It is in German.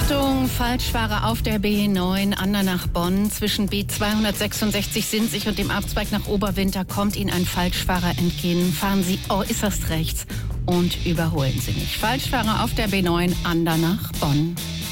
Achtung, Falschfahrer auf der B9 Andernach-Bonn. Zwischen B266 Sinzig und dem Abzweig nach Oberwinter kommt Ihnen ein Falschfahrer entgegen. Fahren Sie äußerst rechts und überholen Sie nicht. Falschfahrer auf der B9 Andernach-Bonn.